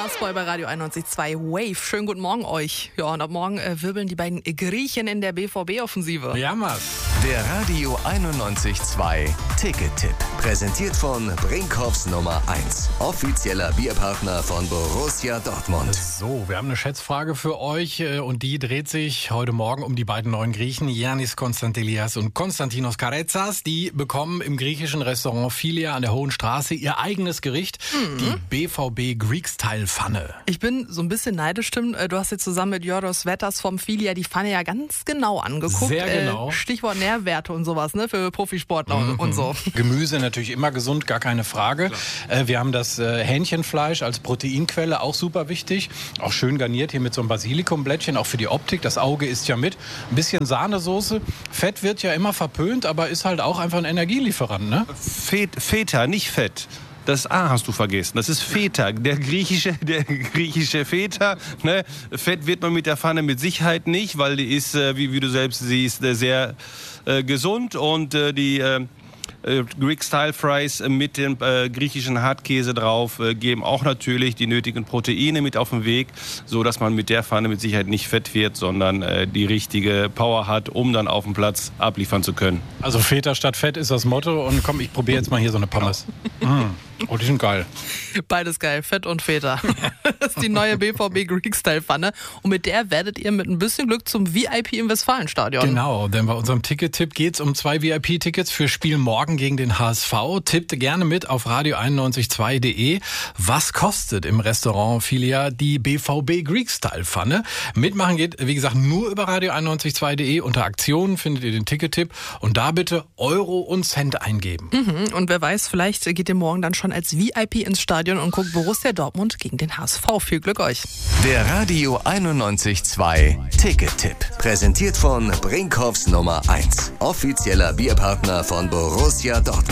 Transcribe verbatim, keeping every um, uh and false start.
Boy bei Radio einundneunzig Komma zwei Wave. Schönen guten Morgen euch. Ja, und ab morgen äh, wirbeln die beiden Griechen in der B V B-Offensive. Ja, Mann. Der Radio einundneunzig Komma zwei Ticket-Tipp. Präsentiert von Brinkhoffs Nummer eins. Offizieller Bierpartner von Borussia Dortmund. So, wir haben eine Schätzfrage für euch äh, und die dreht sich heute Morgen um die beiden neuen Griechen, Yannis Konstantelias und Konstantinos Karetsas. Die bekommen im griechischen Restaurant Philia an der Hohen Straße ihr eigenes Gericht, mhm. die B V B Greek-Style-Pfanne. Ich bin so ein bisschen neidisch, Tim. Du hast jetzt zusammen mit Joros Vetters vom Philia die Pfanne ja ganz genau angeguckt. Sehr genau. Äh, Stichwort Nährwerte und sowas, ne, für Profisportler mhm. und so. Gemüse natürlich immer gesund, gar keine Frage. Äh, wir haben das äh, Hähnchenfleisch als Proteinquelle, auch super wichtig. Auch schön garniert hier mit so einem Basilikumblättchen, auch für die Optik. Das Auge isst ja mit. Ein bisschen Sahnesoße. Fett wird ja immer verpönt, aber ist halt auch einfach ein Energielieferant, ne? Feta, nicht Fett. Das A hast du vergessen. Das ist Feta, der griechische, der griechische Feta. Ne? Fett wird man mit der Pfanne mit Sicherheit nicht, weil die ist, äh, wie, wie du selbst siehst, äh, sehr äh, gesund. Und äh, die äh, Greek Style Fries mit dem äh, griechischen Hartkäse drauf äh, geben auch natürlich die nötigen Proteine mit auf den Weg, so dass man mit der Pfanne mit Sicherheit nicht fett wird, sondern äh, die richtige Power hat, um dann auf dem Platz abliefern zu können. Also Feta statt Fett ist das Motto. Und komm, ich probiere jetzt mal hier so eine Pommes. Mm. Oh, die sind geil. Beides geil, Fett und Feta. Das ist die neue B V B Greek-Style-Pfanne. Und mit der werdet ihr mit ein bisschen Glück zum V I P im Westfalenstadion. Genau, denn bei unserem Ticket-Tipp geht es um zwei V I P-Tickets für Spiel morgen gegen den H S V. Tippt gerne mit auf radio einundneunzig Komma zwei punkt de. Was kostet im Restaurant Philia die B V B Greek-Style-Pfanne? Mitmachen geht, wie gesagt, nur über radio einundneunzig Komma zwei punkt de. Unter Aktionen findet ihr den Ticket-Tipp. Und da bitte Euro und Cent eingeben. Mhm. Und wer weiß, vielleicht geht ihr morgen dann schon als V I P ins Stadion und guckt Borussia Dortmund gegen den H S V. Viel Glück euch. Der Radio einundneunzig Komma zwei Ticket-Tipp. Präsentiert von Brinkhoffs Nummer eins. Offizieller Bierpartner von Borussia Dortmund.